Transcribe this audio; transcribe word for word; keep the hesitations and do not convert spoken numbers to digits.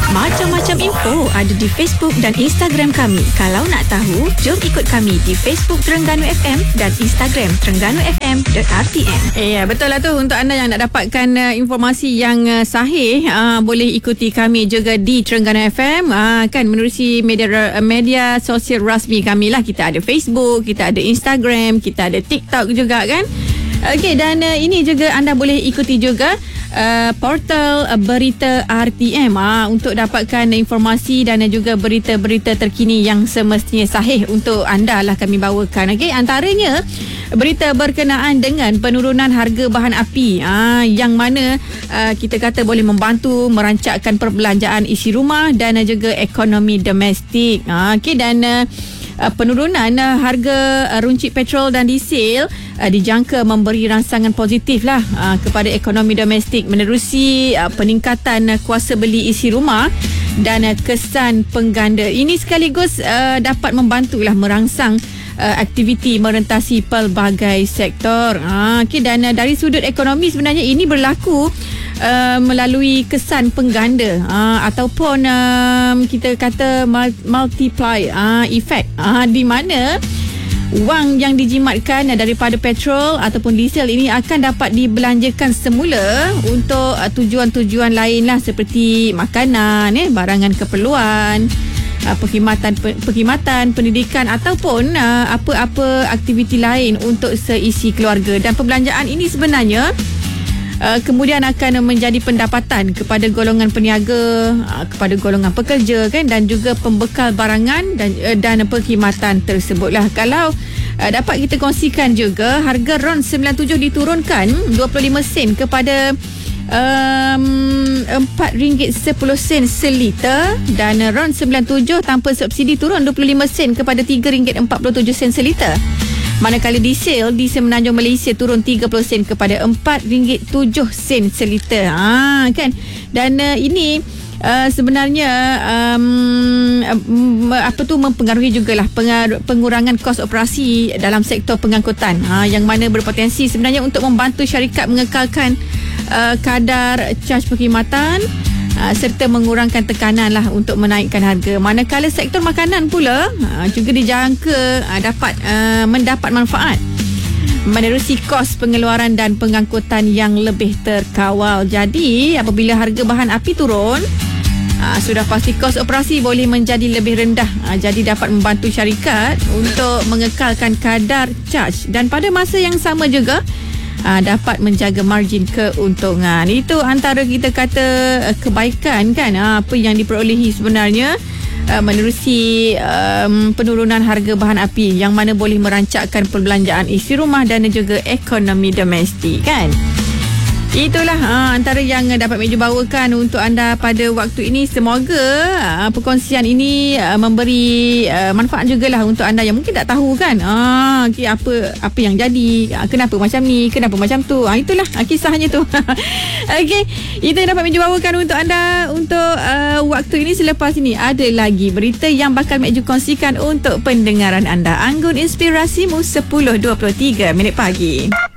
Macam-macam info ada di Facebook dan Instagram kami. Kalau nak tahu, jom ikut kami di Facebook Terengganu F M dan Instagram terengganu f m dot r t m. Eh, ya, betul lah tu. Untuk anda yang nak dapatkan uh, informasi yang uh, sahih, uh, boleh ikuti kami juga di Terengganu F M. Uh, kan menerusi media media sosial rasmi kami lah. Kita ada Facebook, kita ada Instagram, kita ada TikTok juga kan. Okey, dan uh, ini juga anda boleh ikuti juga uh, portal uh, berita R T M uh, untuk dapatkan informasi dan uh, juga berita-berita terkini yang semestinya sahih untuk anda lah kami bawakan. Okey, antaranya berita berkenaan dengan penurunan harga bahan api uh, yang mana uh, kita kata boleh membantu merancakkan perbelanjaan isi rumah dan uh, juga ekonomi domestik. Uh, Okey, dan uh, Uh, penurunan uh, harga uh, runcit petrol dan diesel uh, dijangka memberi rangsangan positif lah uh, kepada ekonomi domestik menerusi uh, peningkatan uh, kuasa beli isi rumah dan uh, kesan pengganda. Ini sekaligus uh, dapat membantulah merangsang uh, aktiviti merentasi pelbagai sektor. Uh, okay, dan uh, dari sudut ekonomi sebenarnya ini berlaku Uh, melalui kesan pengganda uh, ataupun uh, kita kata multiply uh, effect uh, di mana wang yang dijimatkan daripada petrol ataupun diesel ini akan dapat dibelanjakan semula untuk uh, tujuan-tujuan lain lah seperti makanan, eh, barangan keperluan, uh, perkhidmatan perkhidmatan pendidikan ataupun uh, apa-apa aktiviti lain untuk seisi keluarga. Dan perbelanjaan ini sebenarnya Uh, kemudian akan menjadi pendapatan kepada golongan peniaga, uh, kepada golongan pekerja kan, dan juga pembekal barangan dan uh, dan perkhidmatan tersebutlah. Kalau uh, dapat kita kongsikan juga, harga RON sembilan puluh tujuh diturunkan dua puluh lima sen kepada um, empat ringgit sepuluh sen seliter, dan uh, RON sembilan puluh tujuh tanpa subsidi turun dua puluh lima sen kepada tiga ringgit empat puluh tujuh sen seliter. Manakala diesel di Semenanjung Malaysia turun tiga puluh sen kepada empat ringgit tujuh sen seliter. Ha, kan? Dan uh, ini uh, sebenarnya um, uh, apa tu mempengaruhi jugalah pengar- pengurangan kos operasi dalam sektor pengangkutan. Ha, yang mana berpotensi sebenarnya untuk membantu syarikat mengekalkan uh, kadar caj perkhidmatan Uh, serta mengurangkan tekanan lah untuk menaikkan harga. Manakala sektor makanan pula uh, juga dijangka uh, dapat uh, mendapat manfaat menerusi kos pengeluaran dan pengangkutan yang lebih terkawal. Jadi apabila harga bahan api turun, uh, sudah pasti kos operasi boleh menjadi lebih rendah. Uh, jadi dapat membantu syarikat untuk mengekalkan kadar caj dan pada masa yang sama juga Uh, dapat menjaga margin keuntungan. Itu antara kita kata uh, kebaikan kan, uh, apa yang diperolehi sebenarnya uh, menerusi um, penurunan harga bahan api yang mana boleh merancakkan perbelanjaan isi rumah dan juga ekonomi domestik kan. Itulah uh, antara yang dapat Meju bawakan untuk anda pada waktu ini. Semoga uh, perkongsian ini uh, memberi uh, manfaat jugalah untuk anda yang mungkin tak tahu kan uh, okay, apa apa yang jadi, uh, kenapa macam ni, kenapa macam tu. Uh, itulah uh, kisahnya tu. Okey, itu yang dapat Meju bawakan untuk anda untuk uh, waktu ini. Selepas ini ada lagi berita yang bakal Meju kongsikan untuk pendengaran anda. Anggun Inspirasimu sepuluh dua puluh tiga minit pagi.